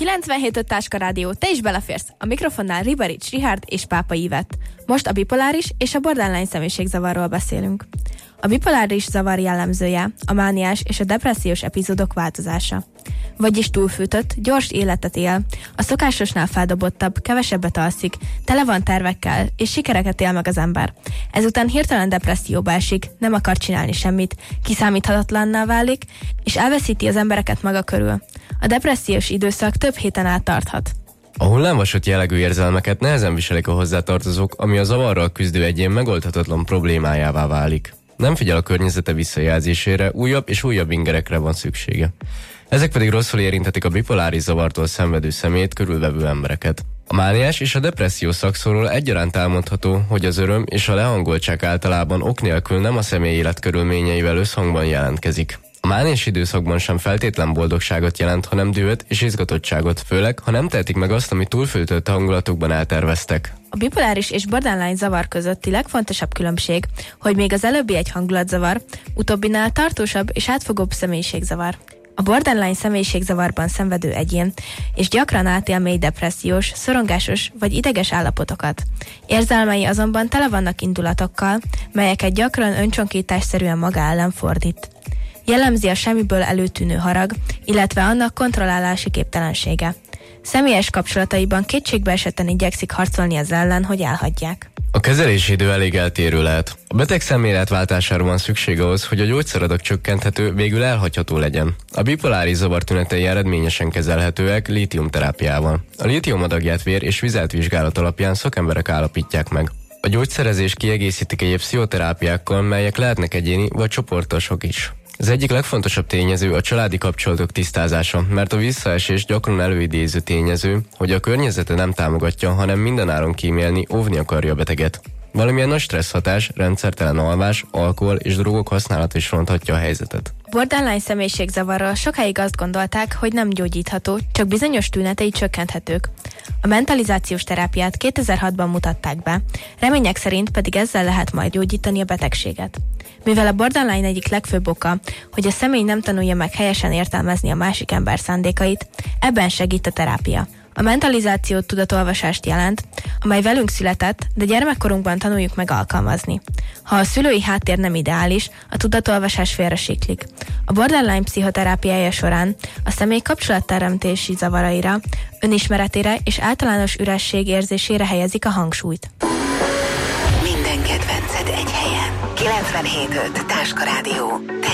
97.5 Táska Rádió, te is beleférsz. A mikrofonnál Ribarics Richárd és Pápa Ivett. Most a bipoláris és a borderline személyiségzavarról beszélünk. A bipoláris zavar jellemzője a mániás és a depressziós epizódok változása. Vagyis túlfűtött, gyors életet él, a szokásosnál feldobottabb, kevesebbet alszik, tele van tervekkel, és sikereket él meg az ember. Ezután hirtelen depresszióba esik, nem akar csinálni semmit, kiszámíthatatlanná válik, és elveszíti az embereket maga körül. A depressziós időszak több héten át tarthat. A hullámvasút jellegű érzelmeket nehezen viselik a hozzátartozók, ami a zavarral küzdő egyén megoldhatatlan problémájává válik. Nem figyel a környezete visszajelzésére, újabb és újabb ingerekre van szüksége. Ezek pedig rosszul érintetik a bipoláris zavartól szenvedő személyt körülvevő embereket. A mániás és a depresszió szakszóról egyaránt elmondható, hogy az öröm és a lehangoltság általában ok nélkül nem a személy életkörülményeivel összhangban jelentkezik. A mániás időszakban sem feltétlen boldogságot jelent, hanem dühöt és izgatottságot, főleg, ha nem tehetik meg azt, amit túlfűtött hangulatokban elterveztek. A bipoláris és borderline zavar közötti legfontosabb különbség, hogy még az előbbi egy hangulatzavar, utóbbinál tartósabb és átfogóbb személyiségzavar. A borderline személyiségzavarban szenvedő egyén, és gyakran átél mély depressziós, szorongásos vagy ideges állapotokat. Érzelmei azonban tele vannak indulatokkal, melyeket gyakran öncsonkításszerűen maga ellen fordít. Jellemzi a semmiből előtűnő harag, illetve annak kontrollálási képtelensége. Személyes kapcsolataiban kétségbe esetten igyekszik harcolni az ellen, hogy elhagyják. A kezelési idő elég eltérő lehet. A beteg szemléletváltására van szükség ahhoz, hogy a gyógyszeradag csökkenthető, végül elhagyható legyen. A bipoláris zavar tünetei eredményesen kezelhetőek lítiumterápiával. A lítium adagját vér és vizeltvizsgálat alapján szakemberek állapítják meg. A gyógyszerezés kiegészítik egyéb pszichoterápiákkal, melyek lehetnek egyéni vagy csoportosok is. Az egyik legfontosabb tényező a családi kapcsolatok tisztázása, mert a visszaesés gyakran előidéző tényező, hogy a környezete nem támogatja, hanem mindenáron kímélni, óvni akarja a beteget. Valamilyen nagy stressz hatás, rendszertelen alvás, alkohol és drogok használata is ronthatja a helyzetet. A borderline személyiségzavarral sokáig azt gondolták, hogy nem gyógyítható, csak bizonyos tünetei csökkenthetők. A mentalizációs terápiát 2006-ban mutatták be, remények szerint pedig ezzel lehet majd gyógyítani a betegséget. Mivel a borderline egyik legfőbb oka, hogy a személy nem tanulja meg helyesen értelmezni a másik ember szándékait, ebben segít a terápia. A mentalizáció tudatolvasást jelent, amely velünk született, de gyermekkorunkban tanuljuk meg alkalmazni. Ha a szülői háttér nem ideális, a tudatolvasás félresiklik. A borderline pszichoterápiája során a személy kapcsolatteremtési zavaraira, önismeretére és általános üresség érzésére helyezik a hangsúlyt. Minden kedvenced egy helyen. 97.5 Táska Rádió.